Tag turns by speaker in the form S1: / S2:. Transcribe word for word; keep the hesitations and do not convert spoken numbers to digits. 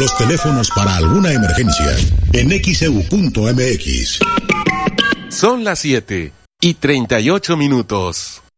S1: Los teléfonos para alguna emergencia en X E U punto M X.
S2: Son las siete y treinta y ocho minutos.